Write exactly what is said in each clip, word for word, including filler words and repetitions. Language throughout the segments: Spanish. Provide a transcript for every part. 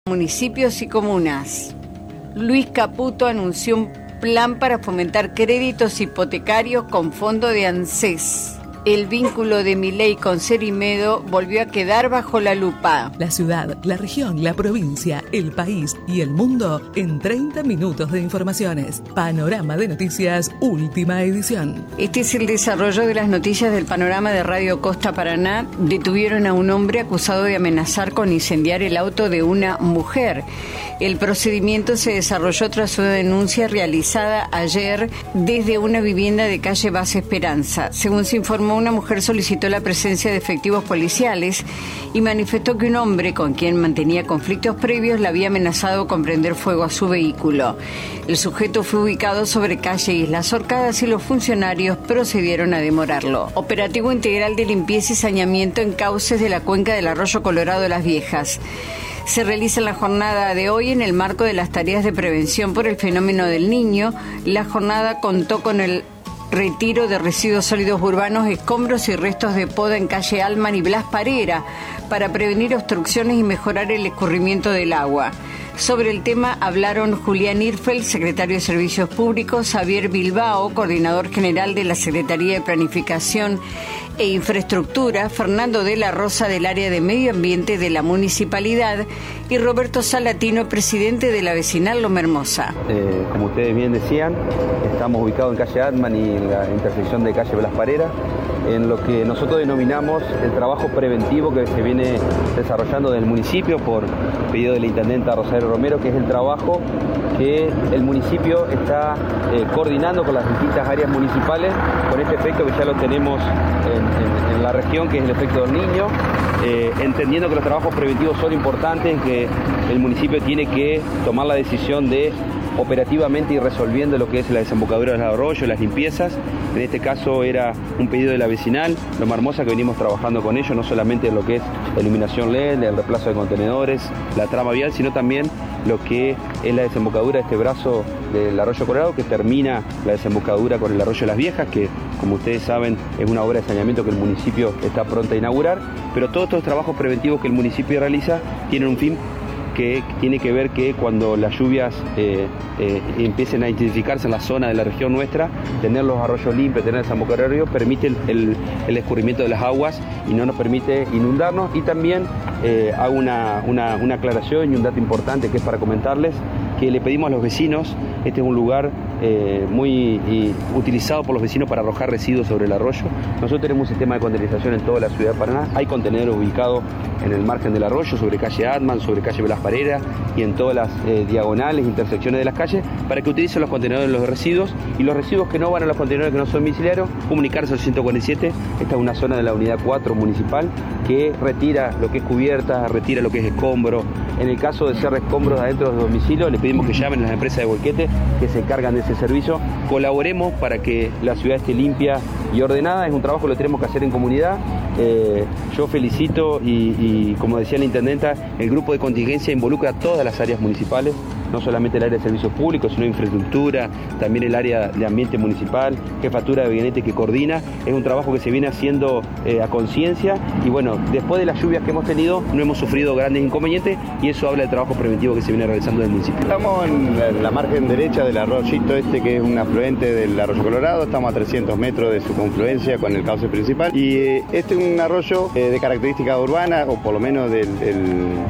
Municipios y comunas. Luis Caputo anunció un plan para fomentar créditos hipotecarios con fondo de ANSES. El vínculo de Milei con Cerimedo volvió a quedar bajo la lupa. La ciudad, la región, la provincia, el país y el mundo en treinta minutos de informaciones. Panorama de Noticias, última edición. Este es el desarrollo de las noticias del Panorama de Radio Costa Paraná. Detuvieron a un hombre acusado de amenazar con incendiar el auto de una mujer. El procedimiento se desarrolló tras una denuncia realizada ayer desde una vivienda de calle Base Esperanza. Según se informó, una mujer solicitó la presencia de efectivos policiales y manifestó que un hombre con quien mantenía conflictos previos la había amenazado con prender fuego a su vehículo. El sujeto fue ubicado sobre calle Islas Orcadas y los funcionarios procedieron a demorarlo. Operativo integral de limpieza y saneamiento en cauces de la cuenca del Arroyo Colorado de Las Viejas. Se realiza la jornada de hoy en el marco de las tareas de prevención por el fenómeno del Niño. La jornada contó con el retiro de residuos sólidos urbanos, escombros y restos de poda en calle Alman y Blas Parera para prevenir obstrucciones y mejorar el escurrimiento del agua. Sobre el tema hablaron Julián Irfel, secretario de Servicios Públicos, Javier Bilbao, coordinador general de la Secretaría de Planificación e Infraestructura, Fernando de la Rosa del área de Medio Ambiente de la Municipalidad y Roberto Salatino, presidente de la vecinal Loma Hermosa. Eh, como ustedes bien decían, estamos ubicados en calle Atman y en la intersección de calle Blas Parera, en lo que nosotros denominamos el trabajo preventivo que se viene desarrollando del municipio por pedido de la intendenta Rosario Romero, que es el trabajo que el municipio está eh, coordinando con las distintas áreas municipales, con este efecto que ya lo tenemos en, en, en la región, que es el efecto del niño, eh, entendiendo que los trabajos preventivos son importantes, que el municipio tiene que tomar la decisión de operativamente ir resolviendo lo que es la desembocadura del arroyo, las limpiezas. En este caso era un pedido de la vecinal, Loma Hermosa, que venimos trabajando con ellos, no solamente en lo que es la iluminación L E D, el reemplazo de contenedores, la trama vial, sino también lo que es la desembocadura de este brazo del Arroyo Colorado, que termina la desembocadura con el Arroyo de Las Viejas, que como ustedes saben es una obra de saneamiento que el municipio está pronto a inaugurar, pero todos estos trabajos preventivos que el municipio realiza tienen un fin que tiene que ver que cuando las lluvias eh, eh, empiecen a intensificarse en la zona de la región nuestra, tener los arroyos limpios, tener el desembocadura permite el, el, el escurrimiento de las aguas y no nos permite inundarnos. Y también eh, hago una, una, una aclaración y un dato importante que es para comentarles, que le pedimos a los vecinos, este es un lugar eh, muy y, utilizado por los vecinos para arrojar residuos sobre el arroyo. Nosotros tenemos un sistema de contenerización en toda la ciudad de Paraná, hay contenedores ubicados en el margen del arroyo, sobre calle Atman, sobre calle Blas Parera y en todas las eh, diagonales, intersecciones de las calles, para que utilicen los contenedores de los residuos, y los residuos que no van a los contenedores que no son domiciliarios, comunicarse al ciento cuarenta y siete. Esta es una zona de la unidad cuatro municipal que retira lo que es cubierta, retira lo que es escombro. En el caso de ser escombros adentro del domicilio, les pedimos que llamen a las empresas de volquete que se encargan de ese servicio. Colaboremos para que la ciudad esté limpia y ordenada. Es un trabajo que lo tenemos que hacer en comunidad. Eh, yo felicito y, y, como decía la intendenta, el grupo de contingencia involucra a todas las áreas municipales, no solamente el área de servicios públicos, sino infraestructura, también el área de ambiente municipal, jefatura de gabinete que coordina. Es un trabajo que se viene haciendo eh, a conciencia y bueno, después de las lluvias que hemos tenido no hemos sufrido grandes inconvenientes y eso habla del trabajo preventivo que se viene realizando en el municipio. Estamos en la, la margen derecha del arroyito este, que es un afluente del Arroyo Colorado, estamos a trescientos metros de su confluencia con el cauce principal y eh, este es un arroyo eh, de características urbanas, o por lo menos del, del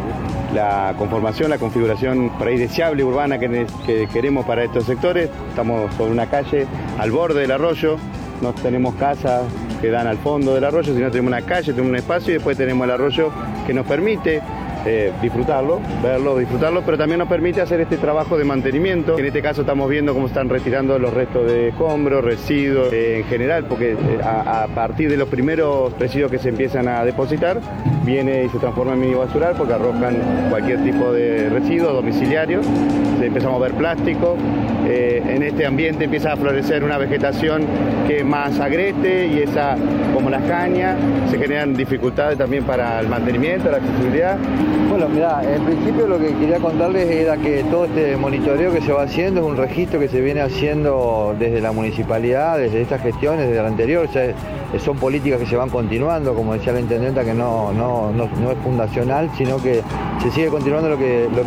la conformación, la configuración por ahí deseable urbana que, que queremos para estos sectores. Estamos sobre una calle al borde del arroyo, no tenemos casas que dan al fondo del arroyo, sino tenemos una calle, tenemos un espacio y después tenemos el arroyo que nos permite eh, disfrutarlo, verlo, disfrutarlo, pero también nos permite hacer este trabajo de mantenimiento. En este caso estamos viendo cómo están retirando los restos de escombros, residuos eh, en general, porque eh, a, a partir de los primeros residuos que se empiezan a depositar, viene y se transforma en mini basural porque arrojan cualquier tipo de residuo domiciliario. Empezamos a ver plástico. Eh, en este ambiente empieza a florecer una vegetación que es más agreste y esa, como las cañas, se generan dificultades también para el mantenimiento, la accesibilidad. Bueno, mirá, en principio lo que quería contarles era que todo este monitoreo que se va haciendo es un registro que se viene haciendo desde la municipalidad, desde estas gestiones, desde la anterior. O sea, son políticas que se van continuando, como decía la intendenta, que no, no, no, no es fundacional, sino que se sigue continuando lo que, lo que